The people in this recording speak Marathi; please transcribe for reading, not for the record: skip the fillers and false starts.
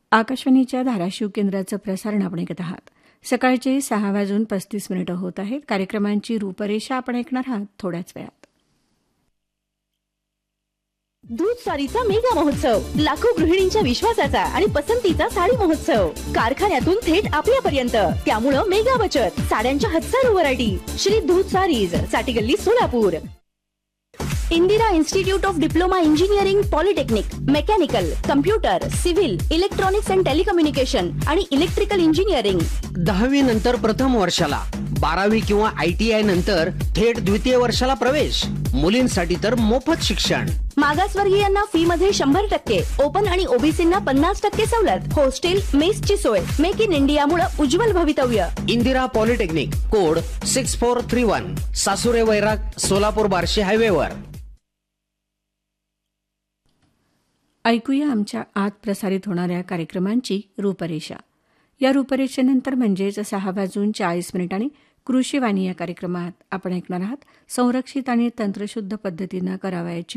आकाशवाणीच्या धाराशिव केंद्राचं प्रसारण आपण ऐकत आहात. सकाळचे 6:35 होत आहेत. कार्यक्रमांची रूपरेषा आपण ऐकणार आहात थोड्याच वेळात. दूध सारीचा मेगा महोत्सव, लाखो गृहिणींच्या विश्वासाचा आणि पसंतीचा साडी महोत्सव, कारखान्यातून थेट आपल्यापर्यंत. त्यामुळं मेगा बचत, साड्यांच्या हजारो व्हरायटी. श्री दूध sarees, Chatigalli, Solapur. Indira institute of diploma engineering, polytechnic, mechanical, computer, civil, electronics and telecommunication आणि इलेक्ट्रिकल इंजिनिअरिंग. 10वी नंतर प्रथम वर्षाला, 12वी किंवा ITI नंतर थेट द्वितीय वर्षाला प्रवेश. मुलींसाठी तर मोफत शिक्षण. मागासवर्गीयांना फी मध्ये 100%, ओपन आणि ओबीसींना 50% सवलत. हॉस्टेल, मेसची सोय. मेक इन इंडिया मुळे उज्ज्वल भवितव्य. इंदिरा पॉलिटेक्निक, कोड 6431, सासुरे वैराग, सोलापूर बार्शी हायवेवर. ऐकूया आमच्या आत प्रसारित होणाऱ्या कार्यक्रमांची रूपरेषा. या रूपरेषेनंतर म्हणजेच 6:40 कृषीवाणी या कार्यक्रमात आपण ऐकणार आहात संरक्षित आणि तंत्रशुद्ध पद्धतीनं करावयाची